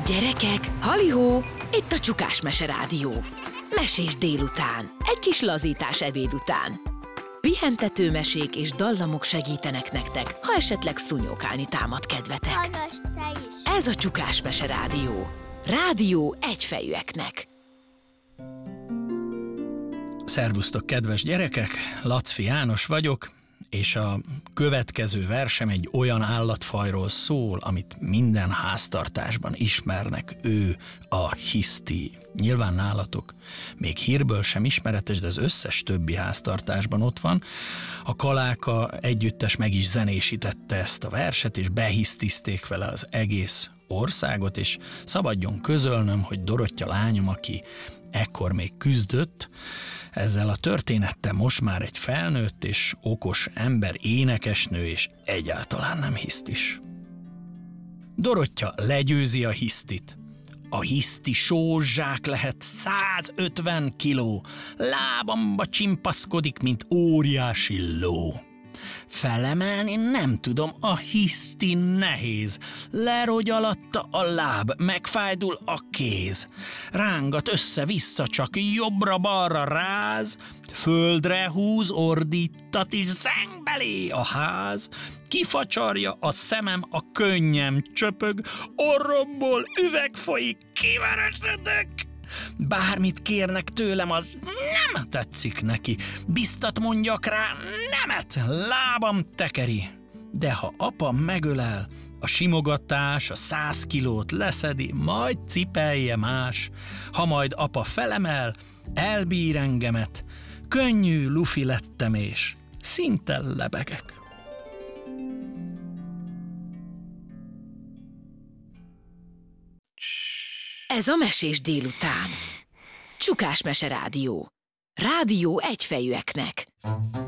Gyerekek, halihó, itt a Csukás Mese Rádió. Mesés délután, egy kis lazítás ebéd után. Pihentető mesék és dallamok segítenek nektek, ha esetleg szúnyókálni támad kedvetek. Hallgass te is! Ez a Csukás Mese Rádió. Rádió egyfejűeknek. Szervusztok, kedves gyerekek! Lacfi János vagyok, és a következő versem egy olyan állatfajról szól, amit minden háztartásban ismernek, ő a hiszti. Nyilván nálatok még hírből sem ismeretes, de az összes többi háztartásban ott van. A Kaláka együttes meg is zenésítette ezt a verset, és behisztizték vele az egész országot, és szabadjon közölnöm, hogy Dorottya lányom, aki ekkor még küzdött ezzel a történettel, most már egy felnőtt és okos ember, énekesnő, és egyáltalán nem hisztis. Dorottya legyőzi a hisztit. A hiszti sózsák lehet 150 kiló, lábamba csimpaszkodik, mint óriási ló. Felemelni nem tudom, a hiszti nehéz, lerogy alatta a láb, megfájdul a kéz. Rángat össze-vissza, csak jobbra-balra ráz, földre húz, ordítat és zeng belé a ház. Kifacsarja a szemem, a könnyem csöpög, orromból üveg folyik, kiveresedek. Bármit kérnek tőlem, az nem tetszik neki. Biztat mondjak rá, nemet, lábam tekeri. De ha apa megölel, a simogatás, a 100 kilót leszedi, majd cipelje más. Ha majd apa felemel, elbír engemet, könnyű lufi lettem és szinte lebegek. Ez a Mesés délután. Csukás Mese Rádió. Rádió egyfejűeknek.